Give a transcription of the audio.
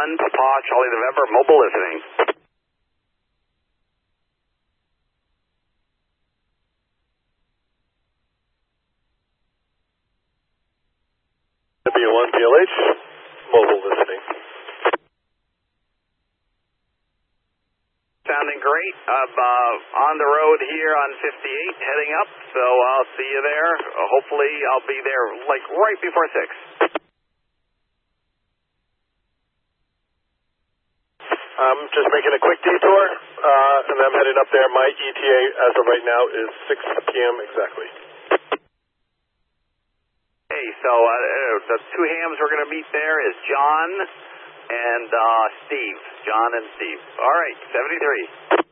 Papa, Charlie November, mobile listening. W1 PLH, mobile listening. Sounding great. I'm on the road here on 58, heading up, so I'll see you there. Hopefully I'll be there like right before 6. I'm just making a quick detour, and I'm heading up there. My ETA as of right now is 6 p.m. exactly. Hey, so the two hams we're going to meet there is John and Steve. John and Steve. All right, 73.